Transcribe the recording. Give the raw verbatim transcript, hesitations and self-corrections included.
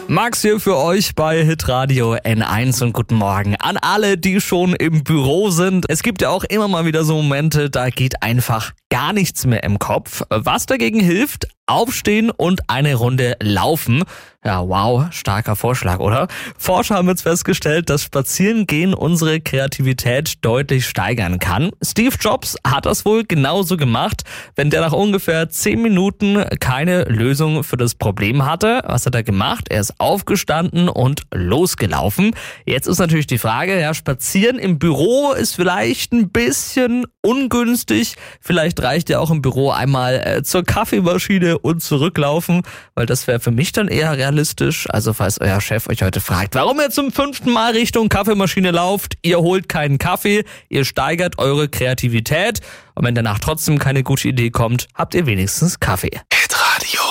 Max hier für euch bei Hitradio N eins und guten Morgen an alle, die schon im Büro sind. Es gibt ja auch immer mal wieder so Momente, da geht einfach gar nichts mehr im Kopf. Was dagegen hilft? Aufstehen und eine Runde laufen. Ja, wow, starker Vorschlag, oder? Forscher haben jetzt festgestellt, dass Spazierengehen unsere Kreativität deutlich steigern kann. Steve Jobs hat das wohl genauso gemacht, wenn der nach ungefähr zehn Minuten keine Lösung für das Problem hatte. Was hat er gemacht? Er ist aufgestanden und losgelaufen. Jetzt ist natürlich die Frage, ja, spazieren im Büro ist vielleicht ein bisschen ungünstig. Vielleicht reicht ja auch im Büro einmal äh, zur Kaffeemaschine und zurücklaufen, weil das wäre für mich dann eher realistisch. Also falls euer Chef euch heute fragt, warum ihr zum fünften Mal Richtung Kaffeemaschine lauft, ihr holt keinen Kaffee, ihr steigert eure Kreativität und wenn danach trotzdem keine gute Idee kommt, habt ihr wenigstens Kaffee.